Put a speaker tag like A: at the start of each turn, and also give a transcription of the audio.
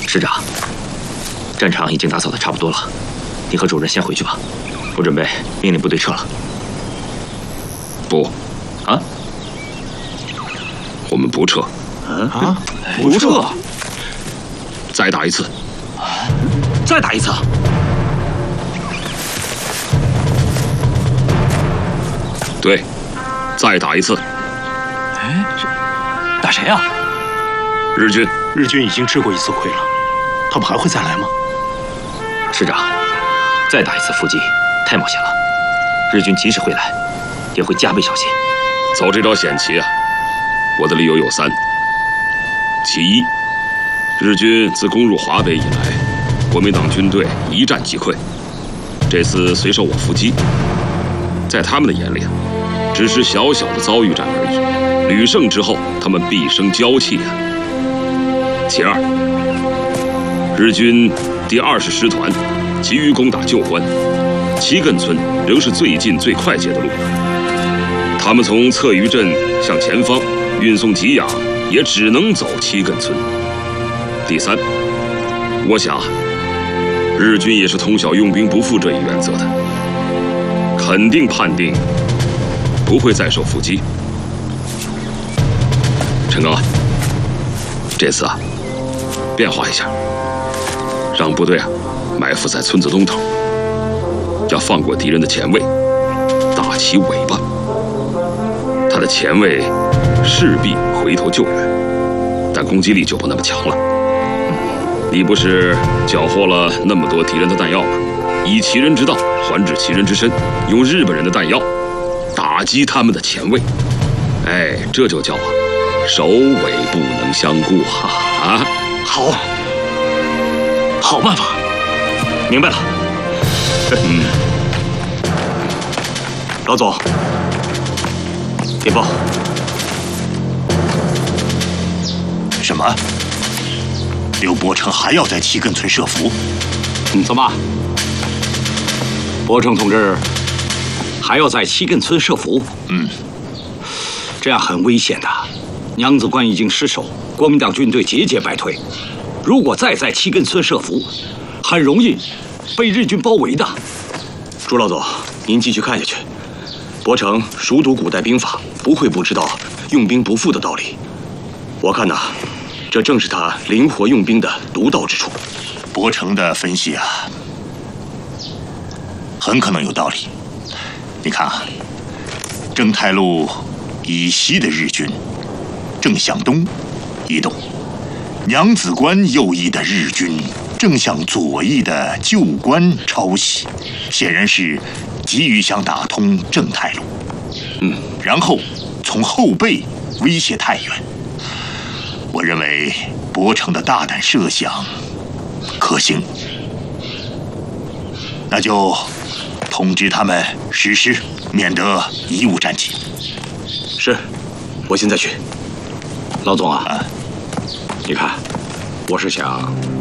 A: 师长，战场已经打扫的差不多了，你和主任先回去吧，我准备命令部队撤了。
B: 不，
A: 啊？
B: 我们不撤。
A: 啊？不撤？
B: 再打一次。
A: 再打一次？
B: 对，再打一次。
A: 哎，打谁啊？
B: 日军。
C: 日军已经吃过一次亏了，他们还会再来吗？
A: 师长，再打一次伏击，太冒险了。日军即使会来，也会加倍小心。
B: 走这招险棋啊，我的理由有三：其一，日军自攻入华北以来，国民党军队一战即溃，这次虽受我伏击，在他们的眼里，只是小小的遭遇战而已。屡胜之后，他们必生骄气啊。其二，日军第20师团急于攻打旧关，七亘村仍是最近最快捷的路。他们从侧榆镇向前方运送给养，也只能走七亘村。第三，我想日军也是通晓用兵不负这一原则的，肯定判定不会再受伏击。陈刚，这次啊，变化一下，让部队啊埋伏在村子东头，要放过敌人的前卫，打其尾巴。他的前卫势必回头救援，但攻击力就不那么强了。你不是缴获了那么多敌人的弹药吗？以其人之道还治其人之身，用日本人的弹药打击他们的前卫，哎，这就叫首尾不能相顾啊！
C: 好，好办法，
A: 明白了。
C: 老总，禀报。什么？刘伯承还要在七亘村设伏？
D: 怎么？伯承同志还要在七亘村设伏？这样很危险的。娘子关已经失守，国民党军队节节败退。如果再在七亘村设伏，很容易被日军包围的。
C: 朱老总，您继续看下去。伯承熟读古代兵法，不会不知道用兵不负的道理。我看呐，这正是他灵活用兵的独到之处。伯承的分析啊，很可能有道理。你看啊，正太路以西的日军正向东移动，娘子关右翼的日军正向左翼的旧关抄袭，显然是急于想打通正太路，然后从后背威胁太原。我认为伯承的大胆设想可行，那就通知他们实施，免得贻误战机。
D: 是，我现在去。老总啊，你看，我是想